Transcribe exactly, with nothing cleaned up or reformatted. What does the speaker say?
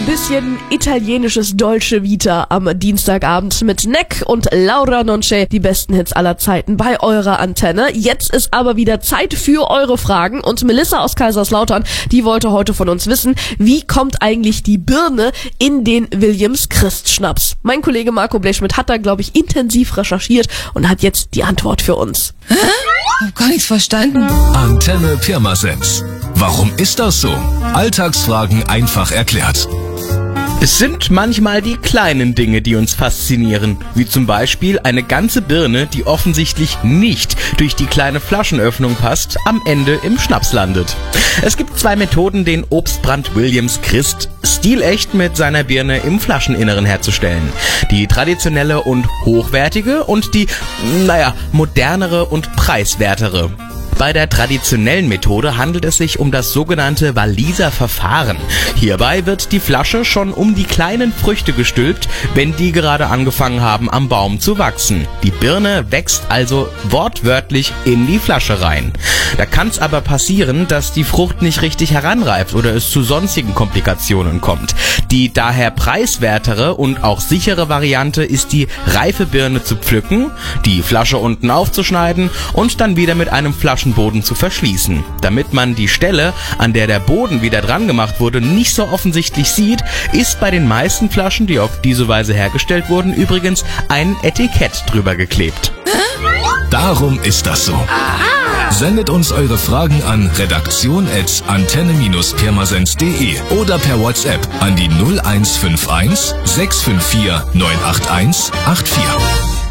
ein bisschen italienisches Dolce Vita am Dienstagabend mit Neck und Laura Nonce, die besten Hits aller Zeiten bei eurer Antenne. Jetzt ist aber wieder Zeit für eure Fragen und Melissa aus Kaiserslautern, die wollte heute von uns wissen, wie kommt eigentlich die Birne in den Williams Christ-Schnaps? Mein Kollege Marco Blechschmidt hat da, glaube ich, intensiv recherchiert und hat jetzt die Antwort für uns. Hä? Hab gar nichts verstanden. Antenne Pirmasens. Warum ist das so? Alltagsfragen einfach erklärt. Es sind manchmal die kleinen Dinge, die uns faszinieren, wie zum Beispiel eine ganze Birne, die offensichtlich nicht durch die kleine Flaschenöffnung passt, am Ende im Schnaps landet. Es gibt zwei Methoden, den Obstbrand Williams Christ stilecht mit seiner Birne im Flascheninneren herzustellen. Die traditionelle und hochwertige und die, naja, modernere und preiswertere. Bei der traditionellen Methode handelt es sich um das sogenannte Walliser Verfahren. Hierbei wird die Flasche schon um die kleinen Früchte gestülpt, wenn die gerade angefangen haben, am Baum zu wachsen. Die Birne wächst also wortwörtlich in die Flasche rein. Da kann es aber passieren, dass die Frucht nicht richtig heranreift oder es zu sonstigen Komplikationen kommt. Die daher preiswertere und auch sichere Variante ist die reife Birne zu pflücken, die Flasche unten aufzuschneiden und dann wieder mit einem Flaschenboden zu verschließen. Damit man die Stelle, an der der Boden wieder dran gemacht wurde, nicht so offensichtlich sieht, ist bei den meisten Flaschen, die auf diese Weise hergestellt wurden, übrigens ein Etikett drüber geklebt. Darum ist das so. Sendet uns eure Fragen an redaktion at antenne pirmasens punkt de oder per WhatsApp an die null eins fünf eins sechs fünf vier neun acht eins acht vier.